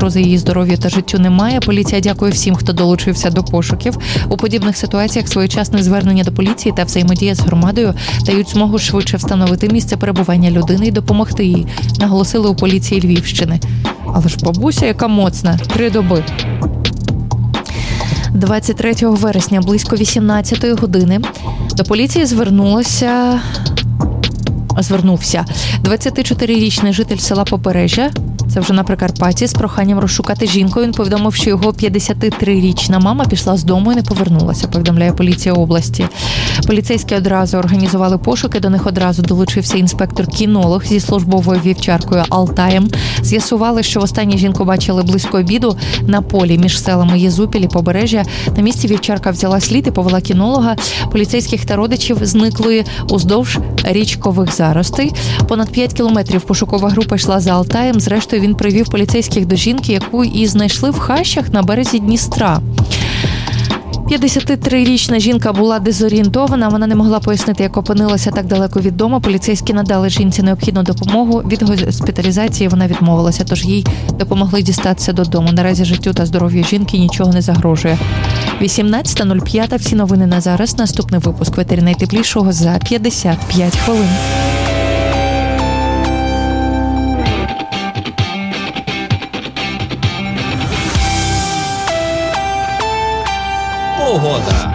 загрози її здоров'ю та життю немає. Поліція дякує всім, хто долучився до пошуків. У подібних ситуаціях своєчасне звернення до поліції та взаємодія з громадою дають змогу швидше встановити місце перебування людини і допомогти їй, наголосили у поліції Львівщини. Але ж бабуся, яка моцна, 3 доби. 23 вересня близько 18-ї години до поліції звернувся 24-річний житель села Побережжя, це вже на Прикарпатті, з проханням розшукати жінку. Він повідомив, що його 53-річна мама пішла з дому і не повернулася, повідомляє поліція області. Поліцейські одразу організували пошуки, до них одразу долучився інспектор-кінолог зі службовою вівчаркою Алтаєм. З'ясували, що востаннє жінку бачили близько обіду на полі між селами Єзупіль і Побережжя. На місці вівчарка взяла слід і повела кінолога, поліцейських та родичів зниклої уздовж річкових заростей. Понад 5 кілометрів пошукова група йшла за Алтаєм. Зрештою, він привів поліцейських до жінки, яку і знайшли в хащах на березі Дністра. 53-річна жінка була дезорієнтована, вона не могла пояснити, як опинилася так далеко від дому. Поліцейські надали жінці необхідну допомогу. Від госпіталізації вона відмовилася, тож їй допомогли дістатися додому. Наразі життю та здоров'ю жінки нічого не загрожує. 18:05. Всі новини на зараз. Наступний випуск в етері найтеплішого за 55 хвилин. Погода.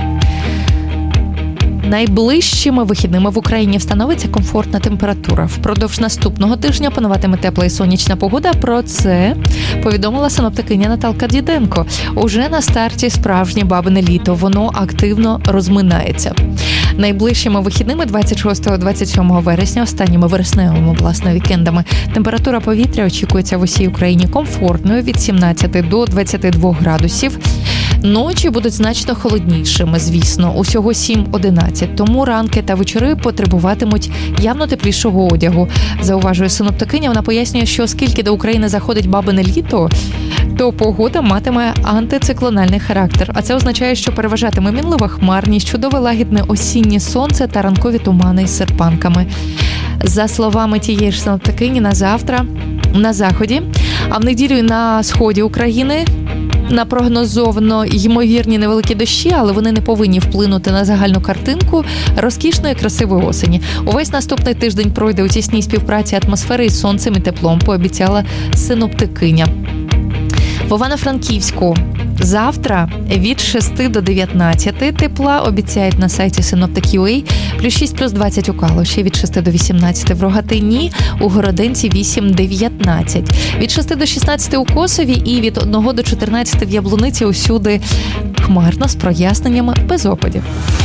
Найближчими вихідними в Україні встановиться комфортна температура. Впродовж наступного тижня пануватиме тепла і сонячна погода. Про це повідомила синоптикиня Наталка Діденко. Уже на старті справжнє бабине літо. Воно активно розминається. Найближчими вихідними 26-27 вересня, останніми вересневими, власне, вікендами, температура повітря очікується в усій Україні комфортною від 17 до 22 градусів. Ночі будуть значно холоднішими, звісно, усього 7-11, тому ранки та вечори потребуватимуть явно теплішого одягу. Зауважує синоптикиня, вона пояснює, що оскільки до України заходить бабине літо, то погода матиме антициклональний характер. А це означає, що переважатиме мінлива хмарність, чудове лагідне осіннє сонце та ранкові тумани із серпанками. За словами тієї ж синоптикині, на завтра на заході, а в неділю на сході України напрогнозовано ймовірні невеликі дощі, але вони не повинні вплинути на загальну картинку розкішної красивої осені. Увесь наступний тиждень пройде у тісній співпраці атмосфери із сонцем і теплом, пообіцяла синоптикиня. В Івано-Франківську завтра від 6 до 19 тепла, обіцяють на сайті Synoptic.ua, плюс 6, плюс 20 у Калуші, від 6 до 18 в Рогатині, у Городенці 8-19, від 6 до 16 у Косові і від 1 до 14 в Яблуниці, усюди хмарно з проясненнями без опадів.